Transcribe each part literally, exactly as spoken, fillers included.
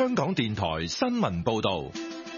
香港電台新聞報道。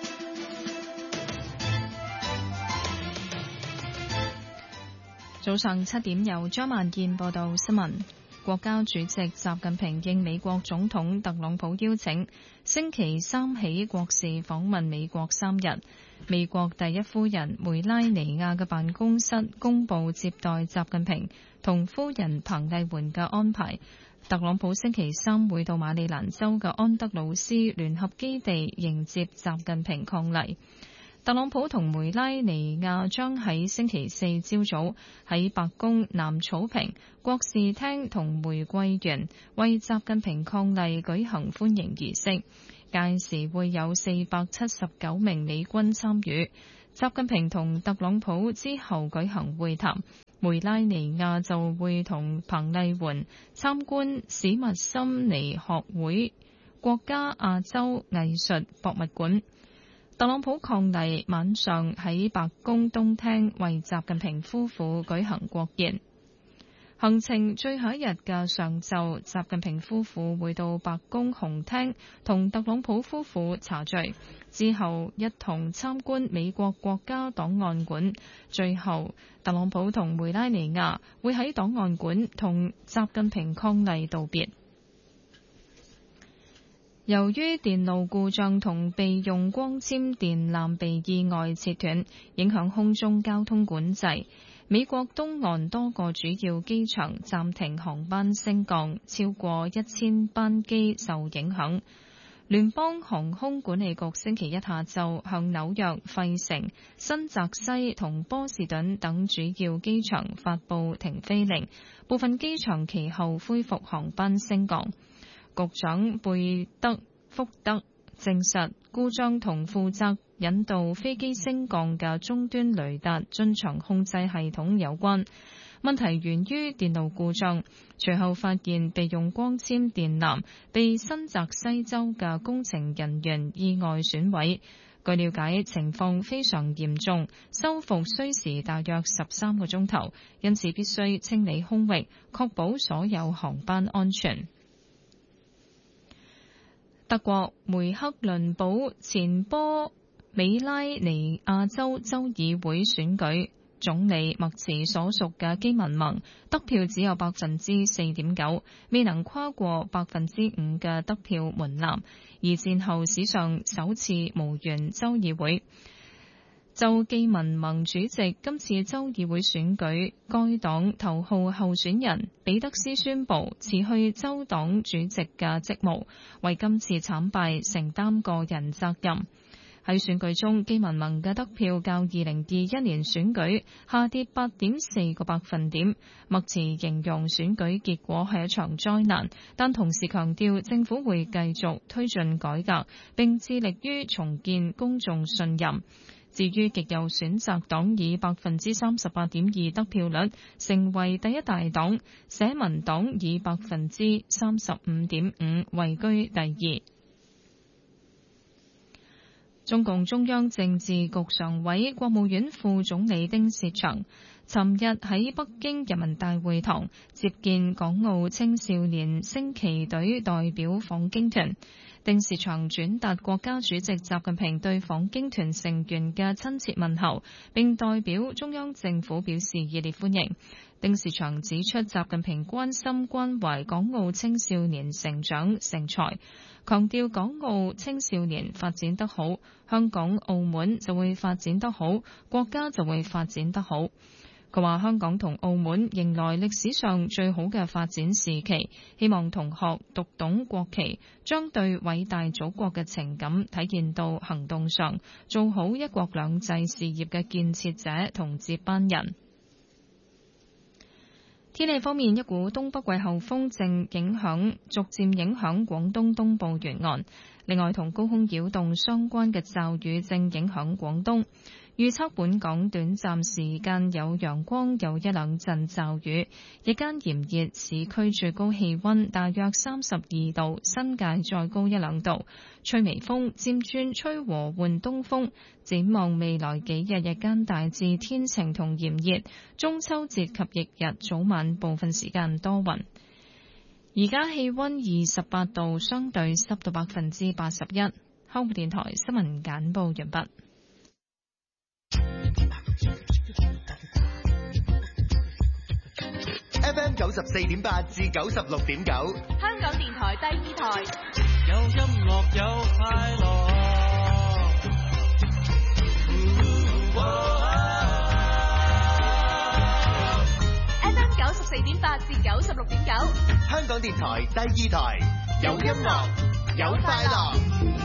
早上七點，由張萬健報道新聞。國家主席習近平應美國總統特朗普邀請，星期三起國事訪問美國三日。美國第一夫人梅拉尼亞嘅辦公室公佈接待習近平同夫人彭麗媛嘅安排。特朗普星期三會到馬里蘭州嘅安德魯斯聯合基地迎接習近平伉儷。特朗普同梅拉尼亞將喺星期四朝早喺白宮南草坪國事廳同玫瑰園為習近平伉儷舉行歡迎儀式，屆時會有四百七十九名美軍參與。習近平同特朗普之後舉行會談，梅拉尼亞就會同彭麗媛參觀史密森尼學會國家亞洲藝術博物館。特朗普伉儷晚上喺白宮東廳為習近平夫婦舉行國宴。行程最後一日嘅上晝，習近平夫婦會到白宮紅廳同特朗普夫婦茶聚，之後一同參觀美國國家檔案館。最後，特朗普同梅拉尼亞會喺檔案館同習近平伉儷道別。由於電路故障同備用光纖電纜被意外切斷，影響空中交通管制，美國東岸多個主要機場暫停航班升降，超過一千班機受影響。聯邦航空管理局星期一下晝向紐約、費城、新澤西同波士頓等主要機場發布停飛令，部分機場其後恢復航班升降。局長貝德福德證實，故障同負責引導飛機升降嘅終端雷達進場控制系統有關。問題源於電路故障，隨後發現備用光纖電纜被新澤西州嘅工程人員意外損毀。據了解，情況非常嚴重，修復需時大約十三個鐘頭，因此必須清理空域，確保所有航班安全。德國梅克倫堡前波美拉尼亞州州議會選舉，總理默茨所屬嘅基民盟得票只有百分之四點九，未能跨過百分之五嘅得票門檻，而戰後史上首次無緣州議會。就基民盟主席今次州議會選舉，該黨頭號候選人彼得斯宣布辭去州黨主席嘅職務，為今次慘敗承擔個人責任。喺選舉中，基民盟嘅得票較二零二一年選舉下跌八點四個百分點。默茨形容選舉結果係一場災難，但同時強調政府會繼續推進改革，並致力於重建公眾信任。至於極右選擇黨以百分之三十八點二得票率成為第一大黨，社民黨以百分之三十五點五位居第二。中共中央政治局常委、國務院副總理丁薛祥尋日喺北京人民大會堂接見港澳青少年升旗隊代表訪京團。丁薛祥轉達國家主席習近平對訪京團成員嘅親切問候，並代表中央政府表示熱烈歡迎。丁薛祥指出，習近平關心關懷港澳青少年成長成才，強調港澳青少年發展得好，香港、澳門就會發展得好，國家就會發展得好。佢話香港同澳門迎來歷史上最好嘅發展時期，希望同學讀懂國旗，將對偉大祖國嘅情感體現到行動上，做好一國兩制事業嘅建設者同接班人。天氣方面，一股東北季候風正影響，逐漸影響廣東東部沿岸。另外，同高空擾動相關嘅驟雨正影響廣東。預測本港短暫時間有陽光，有一兩陣驟雨，日間炎熱，市區最高氣溫大約三十二度，新界再高一兩度，吹微風，漸轉吹和緩東風。展望未來幾日，日間大致天晴同炎熱，中秋節及翌日早晚部分時間多雲。 而家氣溫二十八度，相對濕度百分之八十一。香港電台新聞簡報完畢。 F M 九十四點八至九十六點九， 香港電台第二台， 有音樂有快樂。 F M 九十四點八至九十六點九， 香港電台第二台，有音樂有快樂。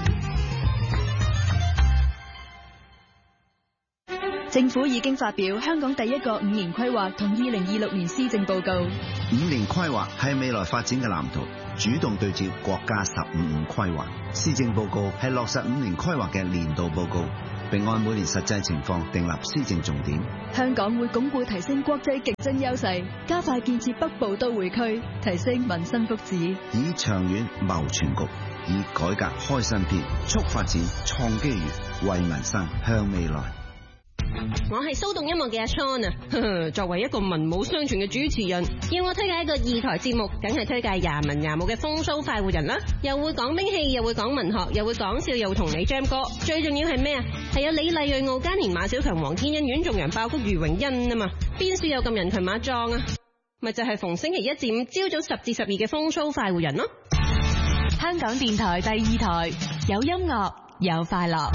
政府已經發表香港第一個五年規劃同二零二六年施政報告。 五年規劃係未來發展嘅藍圖，主動對照國家十五五規劃。施政報告係落實五年規劃嘅年度報告，並按每年實際情況訂立施政重點。 香港會鞏固提升國際競爭優勢，加快建設北部都會區，提升民生福祉， 以長遠謀全局，以改革開新篇，促發展創機遇，為民生向未來。 我係騷動音樂嘅阿 Sean 啊，作為一個文武雙全嘅主持人，要我推介一個二台節目，梗係推介廿文廿武嘅風騷快活人啦，又會講兵器，又會講文學，又會講笑，又會同你 jam 歌，最重要係咩啊？係有李麗蕊、敖嘉年、馬小強、黃天恩、阮仲陽、爆谷、余榮欣啊嘛，邊少有咁人強馬壯啊？咪就係、是、逢星期一至五朝早十至十二嘅風騷快活人咯。 香港電台第二台，有音樂有快樂。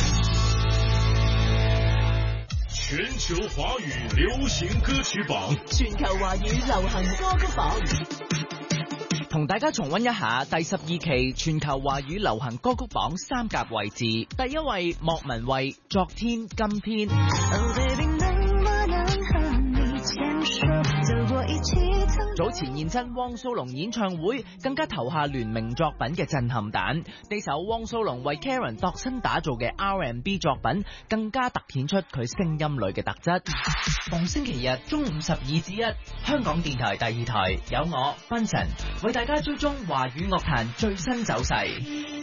全球華語流行歌曲榜， 全球華語流行歌曲榜， 同大家重溫一下第十二期全球華語流行歌曲榜三甲位置。第一位莫文蔚《昨天今天》。Oh, baby, 能不能和你牽手走過一起早前現身汪蘇泷演唱會，更加投下聯名作品嘅震撼彈。呢首汪蘇泷為 Karen 度身打造嘅 R and B 作品，更加突顯出佢聲音裏嘅特質。逢星期日中午十二至一，香港電台第二台有我 Vincent 為大家追蹤華語樂壇最新走勢。